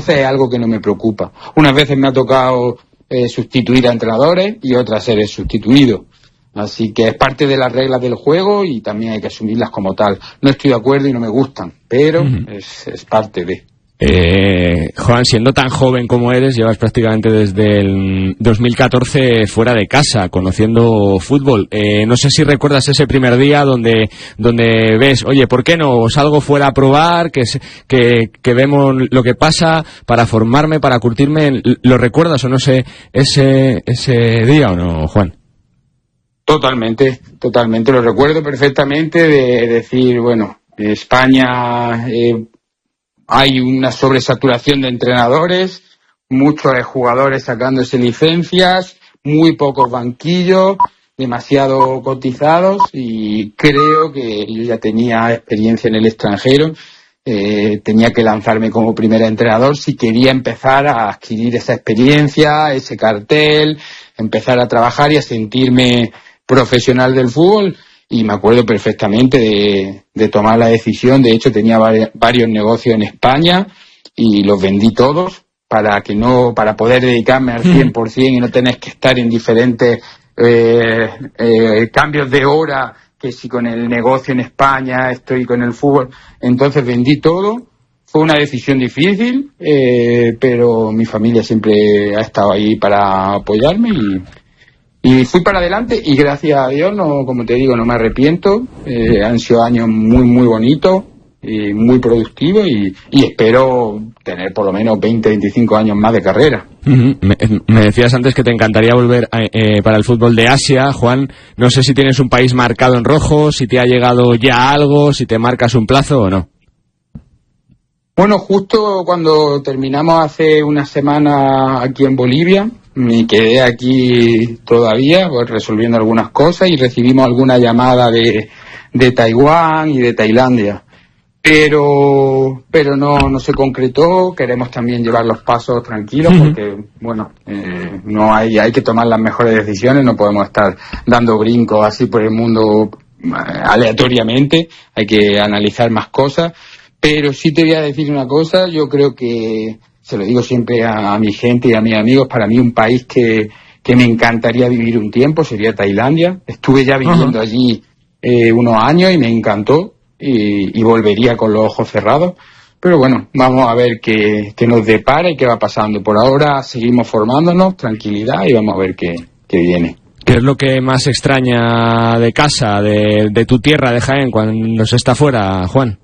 Entonces es algo que no me preocupa. Unas veces me ha tocado sustituir a entrenadores y otras ser sustituido. Así que es parte de las reglas del juego y también hay que asumirlas como tal. No estoy de acuerdo y no me gustan, pero es parte de... Juan, siendo tan joven como eres, llevas prácticamente desde el 2014 fuera de casa, conociendo fútbol. No sé si recuerdas ese primer día donde ves, oye, ¿por qué no salgo fuera a probar? Que vemos lo que pasa para formarme, para curtirme. ¿Lo recuerdas o no sé ese día o no, Juan? Totalmente, lo recuerdo perfectamente de decir, bueno, España... hay una sobresaturación de entrenadores, muchos jugadores sacándose licencias, muy pocos banquillos, demasiado cotizados y creo que yo ya tenía experiencia en el extranjero, tenía que lanzarme como primer entrenador si quería empezar a adquirir esa experiencia, ese cartel, empezar a trabajar y a sentirme profesional del fútbol. Y me acuerdo perfectamente de tomar la decisión. De hecho, tenía varios negocios en España y los vendí todos para poder dedicarme al 100% y no tener que estar en diferentes cambios de hora, que si con el negocio en España estoy con el fútbol. Entonces vendí todo. Fue una decisión difícil, pero mi familia siempre ha estado ahí para apoyarme y fui para adelante y gracias a Dios, no, como te digo, no me arrepiento. Han sido años muy, muy bonitos, muy productivos y espero tener por lo menos 20, 25 años más de carrera. Me decías antes que te encantaría volver para el fútbol de Asia, Juan. No sé si tienes un país marcado en rojo, si te ha llegado ya algo, si te marcas un plazo o no. Bueno, justo cuando terminamos hace una semana aquí en Bolivia, me quedé aquí todavía pues, resolviendo algunas cosas y recibimos alguna llamada de Taiwán y de Tailandia. Pero no se concretó. Queremos también llevar los pasos tranquilos porque, bueno, no hay que tomar las mejores decisiones. No podemos estar dando brincos así por el mundo aleatoriamente. Hay que analizar más cosas. Pero sí te voy a decir una cosa. Yo creo que se lo digo siempre a mi gente y a mis amigos, para mí un país que me encantaría vivir un tiempo sería Tailandia. Estuve ya viviendo allí unos años y me encantó y volvería con los ojos cerrados. Pero bueno, vamos a ver qué nos depara y qué va pasando. Por ahora seguimos formándonos, tranquilidad y vamos a ver qué viene. ¿Qué es lo que más extraña de casa, de tu tierra, de Jaén, cuando se está fuera, Juan?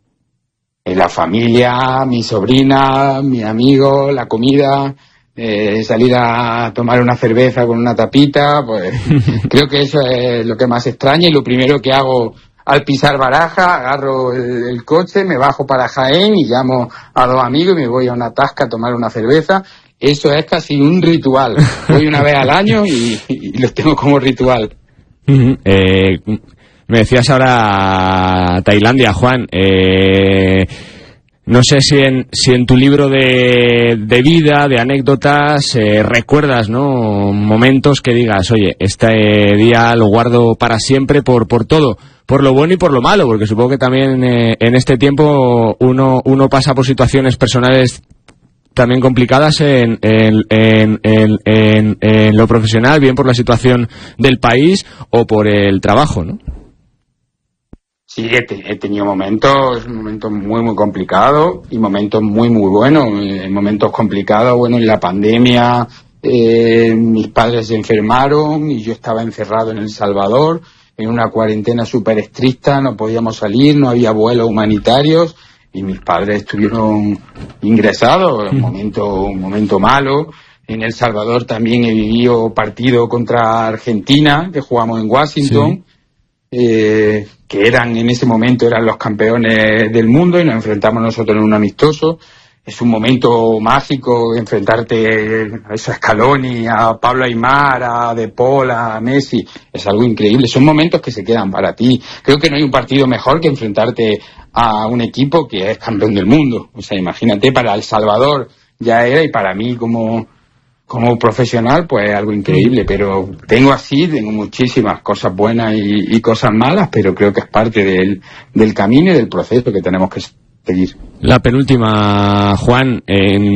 La familia, mi sobrina, mi amigo, la comida, salir a tomar una cerveza con una tapita, pues creo que eso es lo que más extraña y lo primero que hago al pisar Baraja, agarro el coche, me bajo para Jaén y llamo a dos amigos y me voy a una tasca a tomar una cerveza. Eso es casi un ritual. Voy una vez al año y lo tengo como ritual. Me decías ahora Tailandia, Juan. No sé si en tu libro de vida, de anécdotas, recuerdas, ¿no? Momentos que digas, oye, este día lo guardo para siempre por todo, por lo bueno y por lo malo, porque supongo que también en este tiempo uno pasa por situaciones personales también complicadas en lo profesional, bien por la situación del país o por el trabajo, ¿no? Sí, he tenido momentos muy, muy complicados y momentos muy, muy buenos. En momentos complicados, bueno, en la pandemia mis padres se enfermaron y yo estaba encerrado en El Salvador, en una cuarentena súper estricta, no podíamos salir, no había vuelos humanitarios y mis padres estuvieron ingresados, un momento malo. En El Salvador también he vivido partido contra Argentina, que jugamos en Washington. Sí. Que en ese momento eran los campeones del mundo y nos enfrentamos nosotros en un amistoso. Es un momento mágico enfrentarte a Scaloni, a Pablo Aimar, a De Paul, a Messi. Es algo increíble. Son momentos que se quedan para ti. Creo que no hay un partido mejor que enfrentarte a un equipo que es campeón del mundo. O sea, imagínate, para El Salvador ya era y para mí como profesional, pues algo increíble, pero tengo muchísimas cosas buenas y cosas malas, pero creo que es parte del camino y del proceso que tenemos que seguir. La penúltima, Juan,